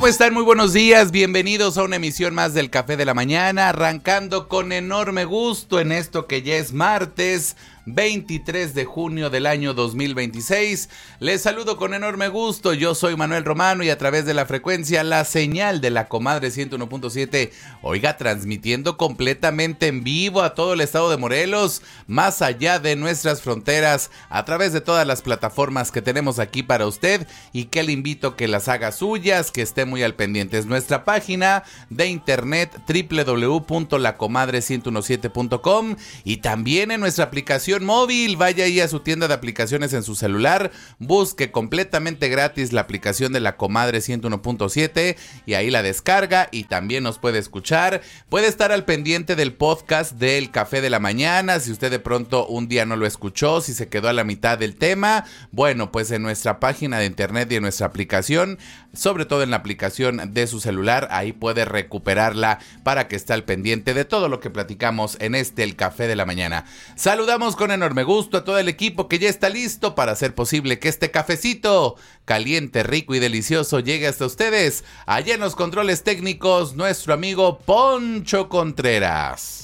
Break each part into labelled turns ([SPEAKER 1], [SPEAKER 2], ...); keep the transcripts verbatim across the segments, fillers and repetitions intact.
[SPEAKER 1] ¿Cómo están? Muy buenos días, bienvenidos a una emisión más del Café de la Mañana, arrancando con enorme gusto en esto que ya es martes veintitrés de junio del año dos mil veintiséis. Les saludo con enorme gusto, yo soy Manuel Romano y a través de la frecuencia La Señal de la Comadre ciento uno punto siete, oiga, transmitiendo completamente en vivo a todo el estado de Morelos, más allá de nuestras fronteras, a través de todas las plataformas que tenemos aquí para usted y que le invito que las haga suyas, que esté muy al pendiente. Es nuestra página de internet doble u doble u doble u punto la comadre ciento diecisiete punto com y también en nuestra aplicación móvil. Vaya ahí a su tienda de aplicaciones en su celular, busque completamente gratis la aplicación de La Comadre ciento uno punto siete y ahí la descarga y también nos puede escuchar. Puede estar al pendiente del podcast del Café de la Mañana, si usted de pronto un día no lo escuchó, si se quedó a la mitad del tema, bueno, pues en nuestra página de internet y en nuestra aplicación, sobre todo en la aplicación de su celular, ahí puede recuperarla para que esté al pendiente de todo lo que platicamos en este El Café de la Mañana. Saludamos con enorme gusto a todo el equipo que ya está listo para hacer posible que este cafecito caliente, rico y delicioso llegue hasta ustedes. Allá en los controles técnicos, nuestro amigo Poncho Contreras.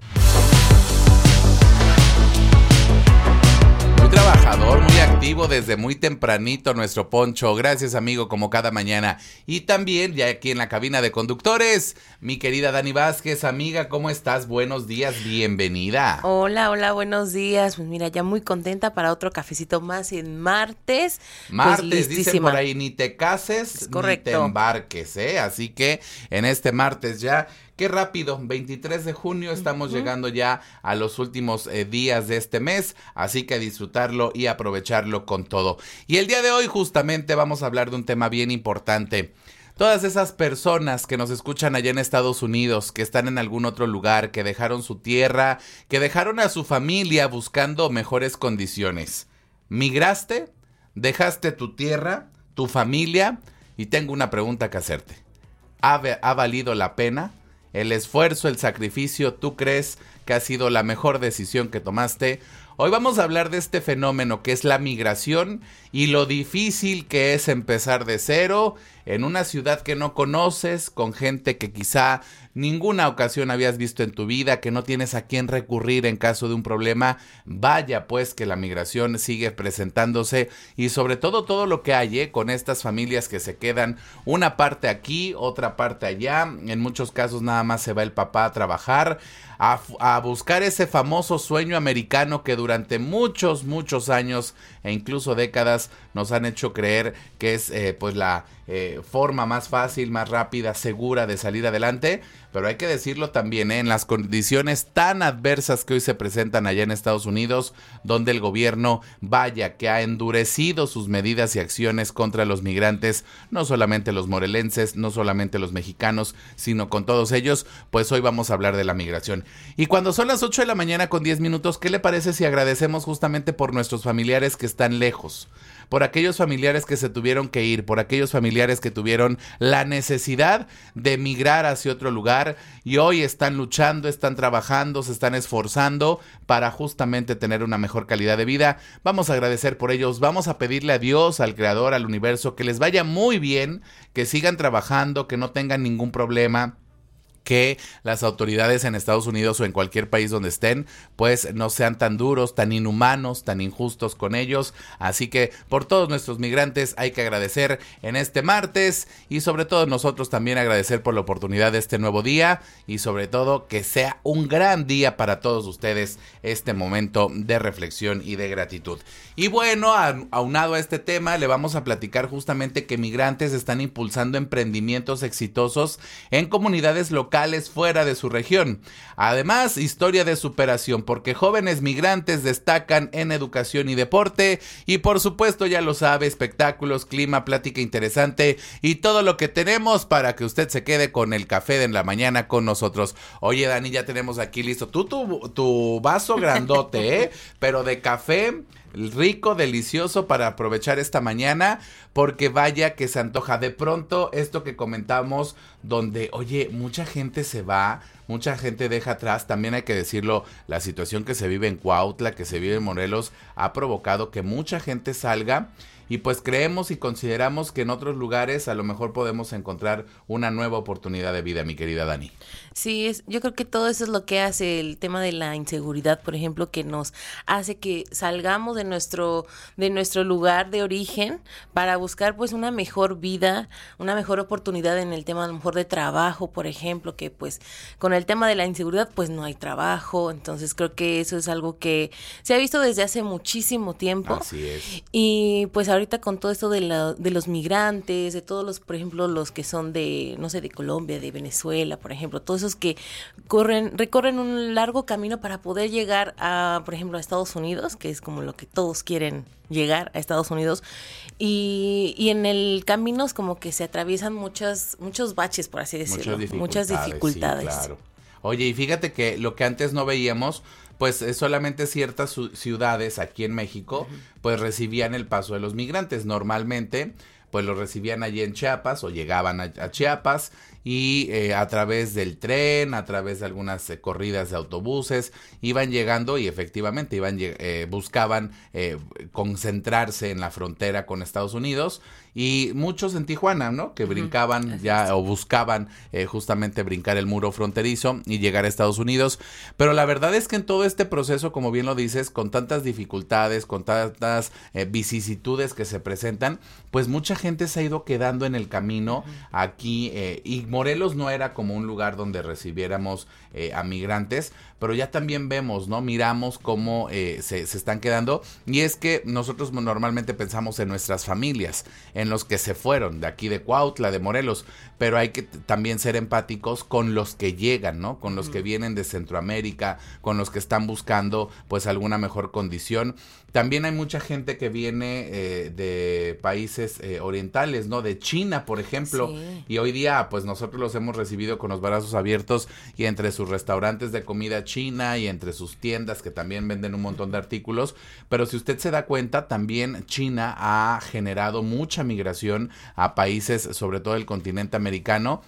[SPEAKER 1] Muy trabajador, muy activo desde muy tempranito nuestro Poncho. Gracias, amigo, como cada mañana. Y también ya aquí en la cabina de conductores, mi querida Dani Vázquez. Amiga, ¿cómo estás? Buenos días, bienvenida.
[SPEAKER 2] Hola, hola, buenos días. Pues mira, ya muy contenta para otro cafecito más en martes.
[SPEAKER 1] Martes,
[SPEAKER 2] pues
[SPEAKER 1] dicen por ahí, ni te cases, ni te embarques, ¿eh? Así que en este martes ya... Qué rápido, veintitrés de junio, estamos uh-huh. llegando ya a los últimos eh, días de este mes, así que disfrutarlo y aprovecharlo con todo. Y el día de hoy justamente vamos a hablar de un tema bien importante. Todas esas personas que nos escuchan allá en Estados Unidos, que están en algún otro lugar, que dejaron su tierra, que dejaron a su familia buscando mejores condiciones. ¿Migraste? ¿Dejaste tu tierra, tu familia? Y tengo una pregunta que hacerte. ¿Ha, ha valido la pena? El esfuerzo, el sacrificio, ¿tú crees que ha sido la mejor decisión que tomaste? Hoy vamos a hablar de este fenómeno que es la migración y lo difícil que es empezar de cero en una ciudad que no conoces, con gente que quizá ninguna ocasión habías visto en tu vida, que no tienes a quién recurrir en caso de un problema. Vaya pues que la migración sigue presentándose y sobre todo todo lo que hay ¿eh? con estas familias que se quedan una parte aquí, otra parte allá. En muchos casos nada más se va el papá a trabajar, a, a buscar ese famoso sueño americano que durante muchos, muchos años e incluso décadas nos han hecho creer que es eh, pues la eh, forma más fácil, más rápida, segura de salir adelante. Pero hay que decirlo también, ¿eh? en las condiciones tan adversas que hoy se presentan allá en Estados Unidos, donde el gobierno, vaya, que ha endurecido sus medidas y acciones contra los migrantes, no solamente los morelenses, no solamente los mexicanos, sino con todos ellos, pues hoy vamos a hablar de la migración. Y cuando son las ocho de la mañana con diez minutos, ¿qué le parece si agradecemos justamente por nuestros familiares que están lejos? Por aquellos familiares que se tuvieron que ir, por aquellos familiares que tuvieron la necesidad de emigrar hacia otro lugar y hoy están luchando, están trabajando, se están esforzando para justamente tener una mejor calidad de vida. Vamos a agradecer por ellos, vamos a pedirle a Dios, al Creador, al universo, que les vaya muy bien, que sigan trabajando, que no tengan ningún problema, que las autoridades en Estados Unidos o en cualquier país donde estén, pues no sean tan duros, tan inhumanos, tan injustos con ellos. Así que por todos nuestros migrantes hay que agradecer en este martes y sobre todo nosotros también agradecer por la oportunidad de este nuevo día y sobre todo que sea un gran día para todos ustedes este momento de reflexión y de gratitud. Y bueno, aunado a este tema, le vamos a platicar justamente que migrantes están impulsando emprendimientos exitosos en comunidades locales fuera de su región. Además, historia de superación, porque jóvenes migrantes destacan en educación y deporte y por supuesto, ya lo sabe, espectáculos, clima, plática interesante y todo lo que tenemos para que usted se quede con el café de la mañana con nosotros. Oye, Dani, ya tenemos aquí listo tú tu, tu vaso grandote, ¿eh? Pero de café rico, delicioso para aprovechar esta mañana, porque vaya que se antoja. De pronto, esto que comentamos, donde, oye, mucha gente se va, mucha gente deja atrás, también hay que decirlo, la situación que se vive en Cuautla, que se vive en Morelos, ha provocado que mucha gente salga y pues creemos y consideramos que en otros lugares a lo mejor podemos encontrar una nueva oportunidad de vida, mi querida Dani.
[SPEAKER 2] Sí, es, yo creo que todo eso es lo que hace el tema de la inseguridad, por ejemplo, que nos hace que salgamos de nuestro de nuestro lugar de origen para buscar pues una mejor vida, una mejor oportunidad en el tema a lo mejor de trabajo, por ejemplo, que pues con el tema de la inseguridad pues no hay trabajo, entonces creo que eso es algo que se ha visto desde hace muchísimo tiempo.
[SPEAKER 1] Así es.
[SPEAKER 2] Y pues ahorita con todo esto de, la, de los migrantes, de todos los, por ejemplo, los que son de, no sé, de Colombia, de Venezuela, por ejemplo, todos esos que corren, recorren un largo camino para poder llegar a, por ejemplo, a Estados Unidos, que es como lo que todos quieren llegar a Estados Unidos, y, y en el camino es como que se atraviesan muchas, muchos baches, por así decirlo,
[SPEAKER 1] muchas dificultades.
[SPEAKER 2] Muchas dificultades.
[SPEAKER 1] Sí, claro. Oye, y fíjate que lo que antes no veíamos, pues es solamente ciertas ciudades aquí en México, uh-huh. pues recibían el paso de los migrantes. Normalmente, pues lo recibían allí en Chiapas o llegaban a, a Chiapas y eh, a través del tren, a través de algunas eh, corridas de autobuses, iban llegando y efectivamente iban eh, buscaban eh, concentrarse en la frontera con Estados Unidos, y muchos en Tijuana, ¿no? Que brincaban uh-huh. ya o buscaban eh, justamente brincar el muro fronterizo y llegar a Estados Unidos. Pero la verdad es que en todo este proceso, como bien lo dices, con tantas dificultades, con tantas eh, vicisitudes que se presentan, pues mucha gente se ha ido quedando en el camino uh-huh. aquí, eh, y Morelos no era como un lugar donde recibiéramos eh, a migrantes, pero ya también vemos, ¿no? Miramos cómo eh, se, se están quedando, y es que nosotros normalmente pensamos en nuestras familias, en los que se fueron de aquí de Cuautla, de Morelos, pero hay que t- también ser empáticos con los que llegan, ¿no? Con los uh-huh. que vienen de Centroamérica, con los que están buscando pues alguna mejor condición. También hay mucha gente que viene eh, de países eh, orientales, ¿no? De China, por ejemplo, sí. y hoy día pues nosotros los hemos recibido con los brazos abiertos, y entre sus restaurantes de comida china y entre sus tiendas que también venden un montón de artículos, pero si usted se da cuenta, también China ha generado mucha migración a países, sobre todo el continente americano.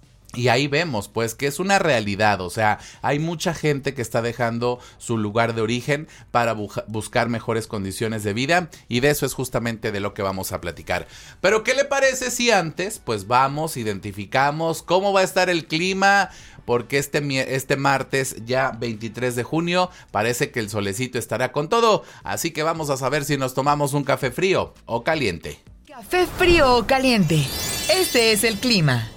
[SPEAKER 1] Y ahí vemos, pues, que es una realidad, o sea, hay mucha gente que está dejando su lugar de origen para bu- buscar mejores condiciones de vida, y de eso es justamente de lo que vamos a platicar. Pero, ¿qué le parece si antes, pues, vamos, identificamos cómo va a estar el clima? Porque este, este martes, ya veintitrés de junio, parece que el solecito estará con todo, así que vamos a saber si nos tomamos un café frío o caliente.
[SPEAKER 3] Café frío o caliente, este es el clima.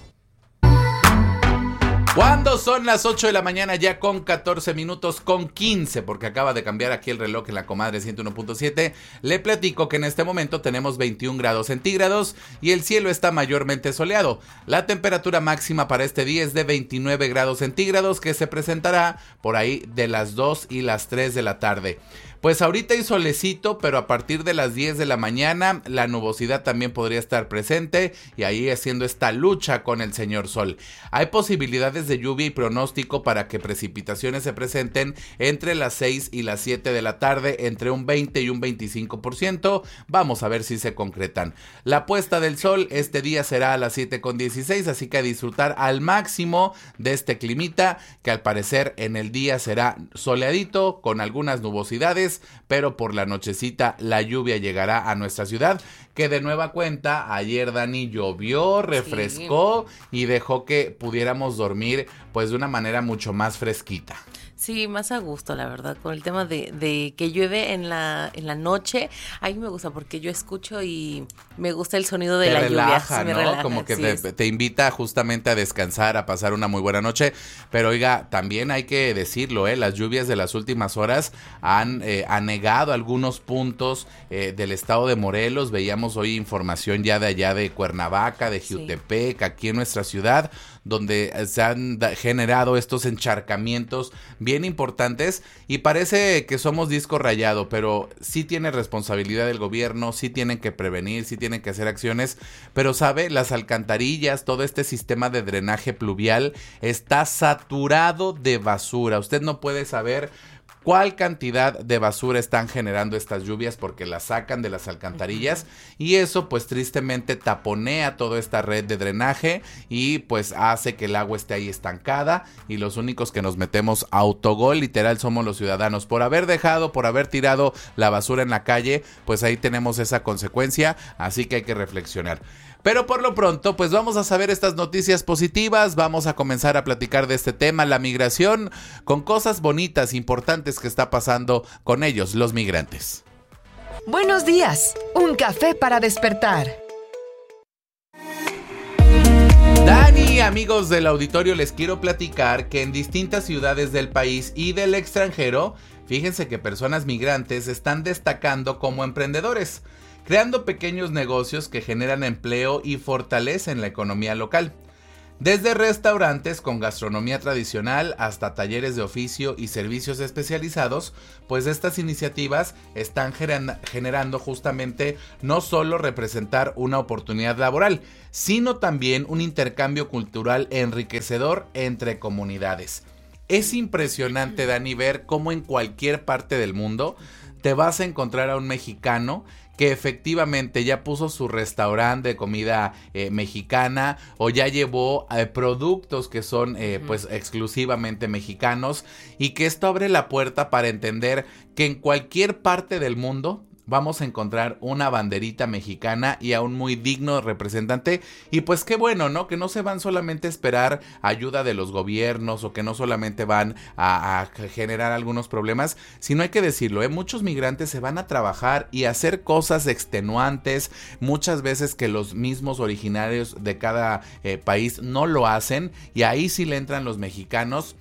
[SPEAKER 1] Cuando son las ocho de la mañana, ya con catorce minutos, con quince, porque acaba de cambiar aquí el reloj en la comadre ciento uno punto siete, le platico que en este momento tenemos veintiún grados centígrados y el cielo está mayormente soleado. La temperatura máxima para este día es de veintinueve grados centígrados, que se presentará por ahí de las dos y las tres de la tarde. Pues ahorita hay solecito, pero a partir de las diez de la mañana la nubosidad también podría estar presente, y ahí haciendo esta lucha con el señor sol. Hay posibilidades de lluvia y pronóstico para que precipitaciones se presenten entre las seis y las siete de la tarde, entre un veinte y un veinticinco por ciento. Vamos a ver si se concretan. La puesta del sol este día será a las siete con dieciséis, así que a disfrutar al máximo de este climita, que al parecer en el día será soleadito con algunas nubosidades, pero por la nochecita la lluvia llegará a nuestra ciudad, que de nueva cuenta ayer, Dani, llovió, refrescó sí. y dejó que pudiéramos dormir pues de una manera mucho más fresquita.
[SPEAKER 2] Sí, más a gusto, la verdad, con el tema de, de que llueve en la en la noche. A mí me gusta porque yo escucho y me gusta el sonido de
[SPEAKER 1] te
[SPEAKER 2] la
[SPEAKER 1] relaja,
[SPEAKER 2] lluvia. Sí,
[SPEAKER 1] ¿no?
[SPEAKER 2] Me relaja,
[SPEAKER 1] Como que
[SPEAKER 2] sí
[SPEAKER 1] te, te invita justamente a descansar, a pasar una muy buena noche. Pero oiga, también hay que decirlo, ¿eh? Las lluvias de las últimas horas han eh, anegado algunos puntos eh, del estado de Morelos. Veíamos hoy información ya de allá de Cuernavaca, de Jiutepec, sí. aquí en nuestra ciudad, donde se han da- generado estos encharcamientos bien importantes, y parece que somos disco rayado, pero sí tiene responsabilidad el gobierno, sí tienen que prevenir, sí tienen que hacer acciones, pero sabe, las alcantarillas, todo este sistema de drenaje pluvial está saturado de basura. Usted no puede saber cuál cantidad de basura están generando estas lluvias, porque la sacan de las alcantarillas y eso pues tristemente taponea toda esta red de drenaje y pues hace que el agua esté ahí estancada y los únicos que nos metemos autogol literal somos los ciudadanos por haber dejado, por haber tirado la basura en la calle. Pues ahí tenemos esa consecuencia, así que hay que reflexionar. Pero por lo pronto, pues vamos a saber estas noticias positivas, vamos a comenzar a platicar de este tema, la migración, con cosas bonitas, importantes que está pasando con ellos, los migrantes.
[SPEAKER 3] Buenos días, un café para despertar.
[SPEAKER 1] Dani, amigos del auditorio, les quiero platicar que en distintas ciudades del país y del extranjero, fíjense que personas migrantes están destacando como emprendedores, creando pequeños negocios que generan empleo y fortalecen la economía local. Desde restaurantes con gastronomía tradicional hasta talleres de oficio y servicios especializados, pues estas iniciativas están generando justamente no solo representar una oportunidad laboral, sino también un intercambio cultural enriquecedor entre comunidades. Es impresionante, Dani, ver cómo en cualquier parte del mundo te vas a encontrar a un mexicano que efectivamente ya puso su restaurante de comida eh, mexicana o ya llevó eh, productos que son eh, uh-huh. pues exclusivamente mexicanos, y que esto abre la puerta para entender que en cualquier parte del mundo vamos a encontrar una banderita mexicana y a un muy digno representante. Y pues qué bueno, ¿no? Que no se van solamente a esperar ayuda de los gobiernos o que no solamente van a, a generar algunos problemas, sino hay que decirlo, ¿eh? Muchos migrantes se van a trabajar y a hacer cosas extenuantes, muchas veces que los mismos originarios de cada eh, país no lo hacen, y ahí sí le entran los mexicanos.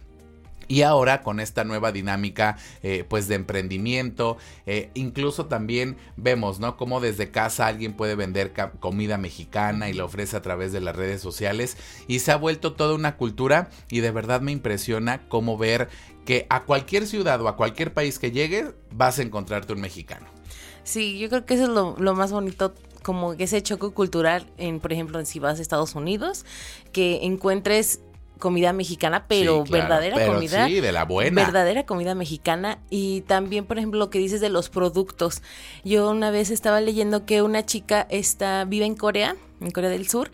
[SPEAKER 1] Y ahora con esta nueva dinámica eh, pues de emprendimiento, eh, incluso también vemos, ¿no? Cómo desde casa alguien puede vender ca- comida mexicana y la ofrece a través de las redes sociales, y se ha vuelto toda una cultura, y de verdad me impresiona cómo ver que a cualquier ciudad o a cualquier país que llegues vas a encontrarte un mexicano.
[SPEAKER 2] Sí, yo creo que eso es lo, lo más bonito, como ese choque cultural, en, por ejemplo, si vas a Estados Unidos, que encuentres comida mexicana, pero sí, claro, verdadera
[SPEAKER 1] pero
[SPEAKER 2] comida.
[SPEAKER 1] Sí, de la buena.
[SPEAKER 2] Verdadera comida mexicana. Y también, por ejemplo, lo que dices de los productos. Yo una vez estaba leyendo que una chica está, vive en Corea, en Corea del Sur,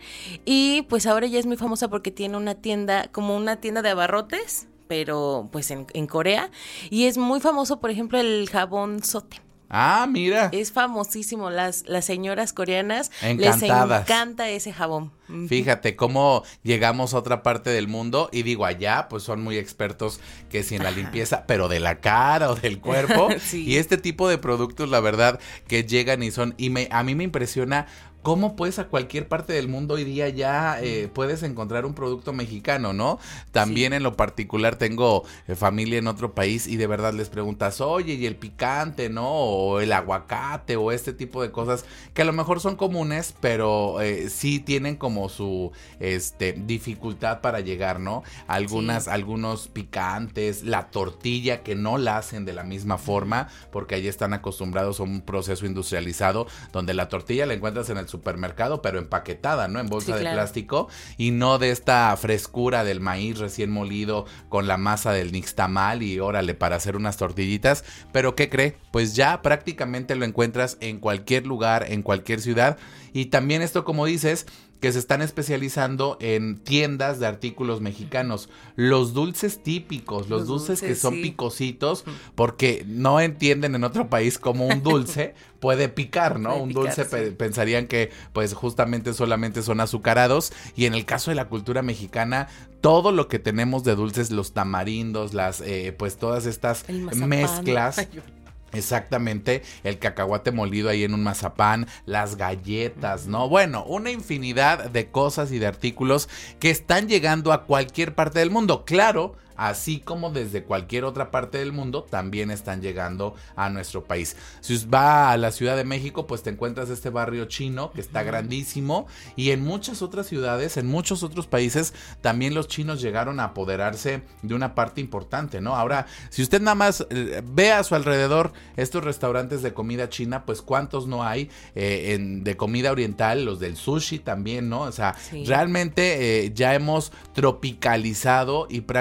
[SPEAKER 2] y pues ahora ella es muy famosa porque tiene una tienda, como una tienda de abarrotes, pero pues en, en Corea. Y es muy famoso, por ejemplo, el jabón Sote.
[SPEAKER 1] Ah, mira.
[SPEAKER 2] Es famosísimo. Las, las señoras coreanas
[SPEAKER 1] encantadas.
[SPEAKER 2] Les encanta ese jabón.
[SPEAKER 1] Fíjate cómo llegamos a otra parte del mundo, y digo, allá pues son muy expertos que si en la limpieza, pero de la cara o del cuerpo. Sí. Y este tipo de productos, la verdad, que llegan y son, y me, a mí me impresiona cómo pues a cualquier parte del mundo hoy día ya eh, puedes encontrar un producto mexicano, ¿no? También sí. En lo particular tengo eh, familia en otro país, y de verdad les preguntas, oye, y el picante, ¿no? O el aguacate o este tipo de cosas que a lo mejor son comunes, pero eh, sí tienen como su este dificultad para llegar, ¿no? Algunas, sí. Algunos picantes, la tortilla que no la hacen de la misma forma, porque allí están acostumbrados a un proceso industrializado donde la tortilla la encuentras en el supermercado, pero empaquetada, ¿no? En bolsa sí, de claro. plástico, y no de esta frescura del maíz recién molido con la masa del nixtamal y órale para hacer unas tortillitas. Pero ¿qué cree? Pues ya prácticamente lo encuentras en cualquier lugar, en cualquier ciudad. Y también esto, como dices, que se están especializando en tiendas de artículos mexicanos. Los dulces típicos, los, los dulces, dulces que son sí. picositos, porque no entienden en otro país cómo un dulce puede picar, ¿no? Puede un picar, dulce sí. pe- pensarían que pues justamente solamente son azucarados, y en el caso de la cultura mexicana, todo lo que tenemos de dulces, los tamarindos, las eh, pues todas estas mezclas. Ay, exactamente, el cacahuate molido ahí en un mazapán, las galletas, ¿no? Bueno, una infinidad de cosas y de artículos que están llegando a cualquier parte del mundo. Claro, así como desde cualquier otra parte del mundo, también están llegando a nuestro país. Si va a la Ciudad de México, pues te encuentras este barrio chino que está grandísimo, y en muchas otras ciudades, en muchos otros países, también los chinos llegaron a apoderarse de una parte importante, ¿no? Ahora, si usted nada más eh, ve a su alrededor estos restaurantes de comida china, pues cuántos no hay eh, en, de comida oriental, los del sushi también, ¿no? O sea, sí. realmente eh, ya hemos tropicalizado y prácticamente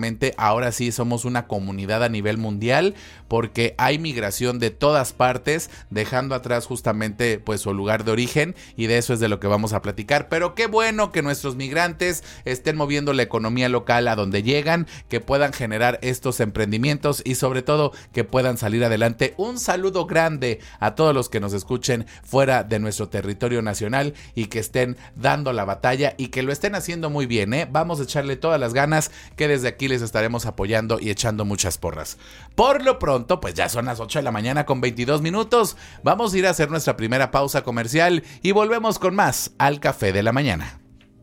[SPEAKER 1] prácticamente ahora sí somos una comunidad a nivel mundial, porque hay migración de todas partes, dejando atrás justamente pues su lugar de origen, y de eso es de lo que vamos a platicar. Pero qué bueno que nuestros migrantes estén moviendo la economía local a donde llegan, que puedan generar estos emprendimientos y sobre todo que puedan salir adelante. Un saludo grande a todos los que nos escuchen fuera de nuestro territorio nacional y que estén dando la batalla y que lo estén haciendo muy bien, ¿eh? Vamos a echarle todas las ganas, que desde aquí les estaremos apoyando y echando muchas porras. Por lo pronto, pues ya son las ocho de la mañana con veintidós minutos. Vamos a ir a hacer nuestra primera pausa comercial y volvemos con más al Café de la Mañana.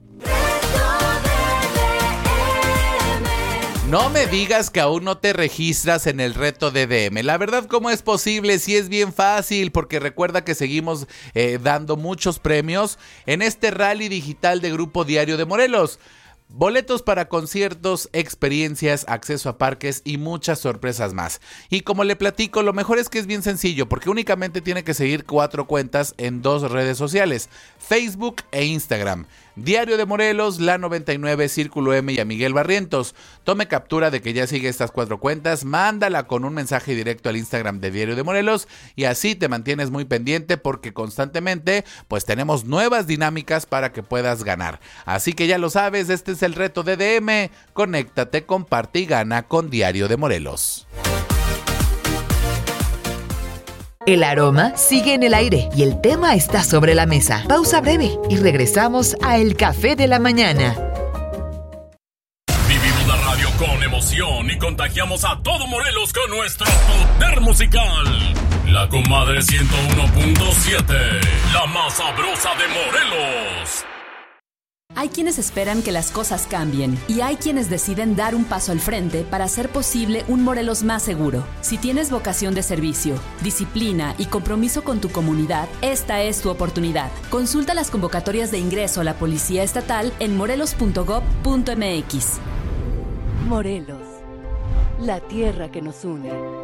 [SPEAKER 1] No me digas que aún no te registras en el reto D D M. La verdad, ¿cómo es posible? Sí, es bien fácil, porque recuerda que seguimos eh, dando muchos premios en este rally digital de Grupo Diario de Morelos. Boletos para conciertos, experiencias, acceso a parques y muchas sorpresas más. Y como le platico, lo mejor es que es bien sencillo, porque únicamente tiene que seguir cuatro cuentas en dos redes sociales, Facebook e Instagram. Diario de Morelos, La noventa y nueve, Círculo M y a Miguel Barrientos. Tome captura de que ya sigue estas cuatro cuentas, mándala con un mensaje directo al Instagram de Diario de Morelos y así te mantienes muy pendiente, porque constantemente pues tenemos nuevas dinámicas para que puedas ganar. Así que ya lo sabes, este es el reto D D M. Conéctate, comparte y gana con Diario de Morelos.
[SPEAKER 3] El aroma sigue en el aire y el tema está sobre la mesa. Pausa breve y regresamos a El Café de la Mañana.
[SPEAKER 4] Vivimos la radio con emoción y contagiamos a todo Morelos con nuestro poder musical. La Comadre ciento uno punto siete, la más sabrosa de Morelos.
[SPEAKER 5] Hay quienes esperan que las cosas cambien y hay quienes deciden dar un paso al frente para hacer posible un Morelos más seguro. Si tienes vocación de servicio, disciplina y compromiso con tu comunidad, esta es tu oportunidad. Consulta las convocatorias de ingreso a la Policía Estatal en morelos punto gob punto m x.
[SPEAKER 6] Morelos, la tierra que nos une.